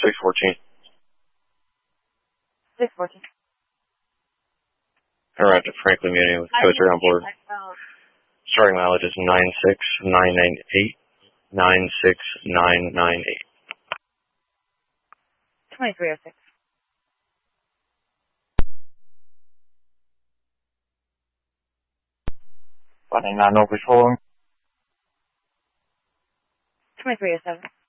614. 614. Arrived at Franklin Union with Coacher on board. Starting mileage is 96998. 96998. 2306. Running 9 over patrolling. 2307.